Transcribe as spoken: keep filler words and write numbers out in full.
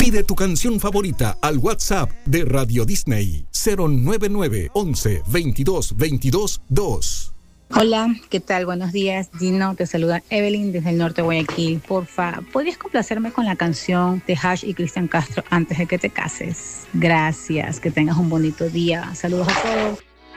Pide tu canción favorita al WhatsApp de Radio Disney cero nueve nueve once veintidós veintidós dos. Hola, ¿qué tal? Buenos días, Gino. Te saluda Evelyn desde el norte de Guayaquil. Porfa, ¿podrías complacerme con la canción de Hash y Cristian Castro antes de que te cases? Gracias, que tengas un bonito día. Saludos a todos.